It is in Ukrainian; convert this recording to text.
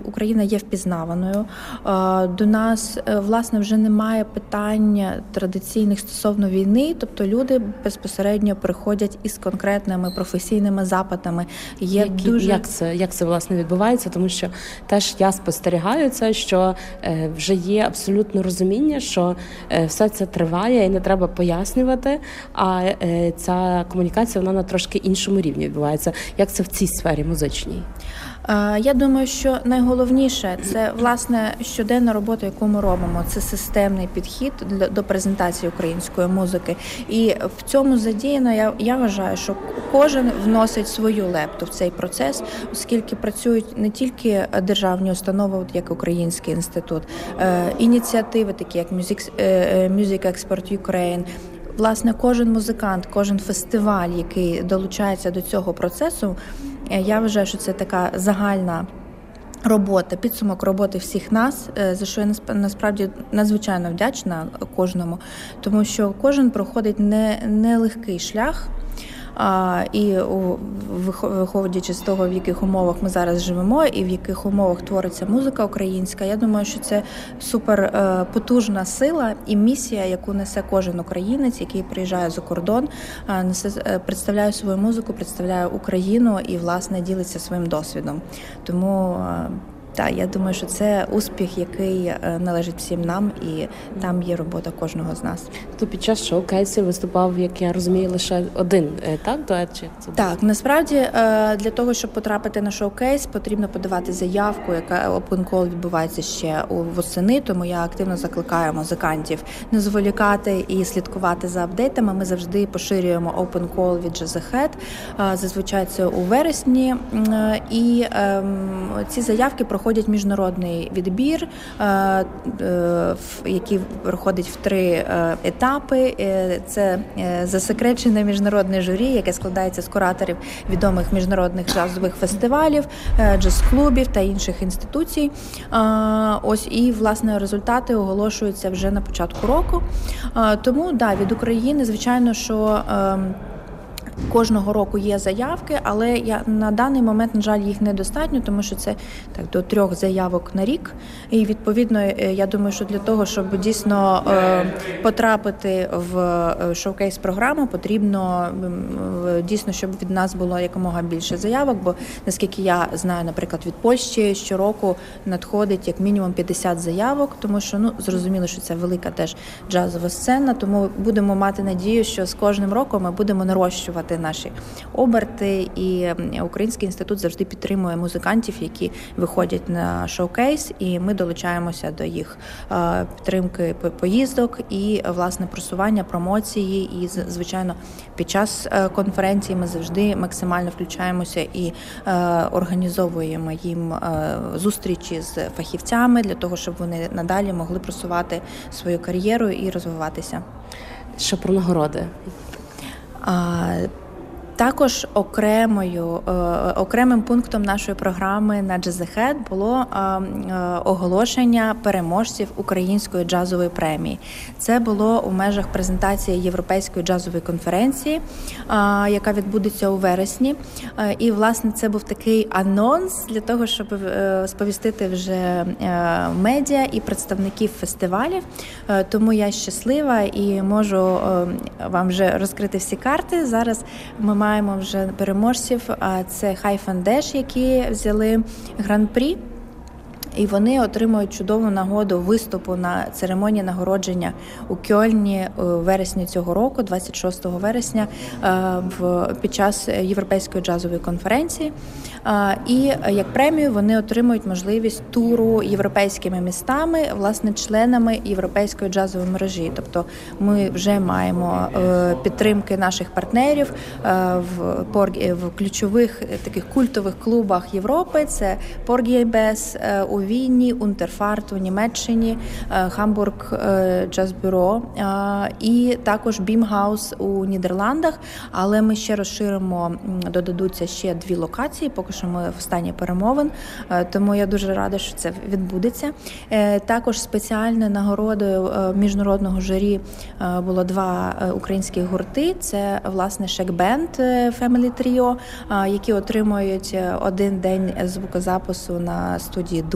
Україна є впізнаваною. До нас, власне, вже немає питань традиційних стосовно війни, тобто люди безпосередньо приходять із конкретними професійними запитами. Як це, власне, відбувається? Тому що теж я спостерігаю це, що вже є абсолютно розуміння, що все це триває і не треба пояснювати, а ця комунікація, вона на трошки іншому рівні відбувається. Як це в цій сфері музичній? Я думаю, що найголовніше – це, власне, щоденна робота, яку ми робимо. Це системний підхід до презентації української музики. І в цьому задіяно, я вважаю, що кожен вносить свою лепту в цей процес, оскільки працюють не тільки державні установи, як Український інститут, ініціативи, такі як Music Export Ukraine. Власне, кожен музикант, кожен фестиваль, який долучається до цього процесу, я вважаю, що це така загальна робота, підсумок роботи всіх нас, за що я насправді надзвичайно вдячна кожному, тому що кожен проходить нелегкий шлях. І виходячи з того, в яких умовах ми зараз живемо і в яких умовах твориться музика українська, я думаю, що це супер потужна сила і місія, яку несе кожен українець, який приїжджає за кордон, представляє свою музику, представляє Україну і, власне, ділиться своїм досвідом. Тому так, я думаю, що це успіх, який належить всім нам, і там є робота кожного з нас. То під час шоу-кейсів виступав, як я розумію, лише один, так, дует? Так, насправді для того, щоб потрапити на шоу-кейс, потрібно подавати заявку, яка Open Call відбувається ще восени, тому я активно закликаю музикантів не зволікати і слідкувати за апдейтами. Ми завжди поширюємо Open Call від Jazz Ahead, зазвичай це у вересні, і ці заявки проходять міжнародний відбір, який проходить в 3 етапи. Це засекречене міжнародне журі, яке складається з кураторів відомих міжнародних джазових фестивалів, джаз-клубів та інших інституцій. Ось і, власне, результати оголошуються вже на початку року. Тому, від України, звичайно, що кожного року є заявки, але на даний момент, на жаль, їх недостатньо, тому що це до 3 заявок на рік. І, відповідно, я думаю, що для того, щоб дійсно потрапити в шоукейс-програму, потрібно дійсно, щоб від нас було якомога більше заявок, бо, наскільки я знаю, наприклад, від Польщі щороку надходить як мінімум 50 заявок, тому що, зрозуміло, що це велика теж джазова сцена, тому будемо мати надію, що з кожним роком ми будемо нарощувати наші оберти, і Український інститут завжди підтримує музикантів, які виходять на шоукейс, і ми долучаємося до їх підтримки поїздок і, власне, просування, промоції. І, звичайно, під час конференції ми завжди максимально включаємося і організовуємо їм зустрічі з фахівцями для того, щоб вони надалі могли просувати свою кар'єру і розвиватися. Що про нагороди? Також окремим пунктом нашої програми на Jazz Ahead було оголошення переможців Української джазової премії. Це було у межах презентації Європейської джазової конференції, яка відбудеться у вересні. І, власне, це був такий анонс для того, щоб сповістити вже медіа і представників фестивалів. Тому я щаслива і можу вам вже розкрити всі карти. Зараз ми маємо вже переможців, це Хайфандеш, які взяли гран-прі, і вони отримують чудову нагоду виступу на церемонії нагородження у Кьольні у вересні цього року, 26 вересня, під час Європейської джазової конференції. І як премію вони отримують можливість туру європейськими містами, власне, членами Європейської джазової мережі. Тобто ми вже маємо підтримки наших партнерів в ключових таких культових клубах Європи. Це Поргійбес у Вінні, Унтерфарт у Німеччині, Хамбург джаз-бюро і також Бімгаус у Нідерландах. Але ми ще розширимо, додадуться ще 2 локації, поки що ми в стані перемовин, тому я дуже рада, що це відбудеться. Також спеціальною нагородою міжнародного журі було 2 українські гурти. Це, власне, Шек-бенд Family Trio, які отримують 1 день звукозапису на студії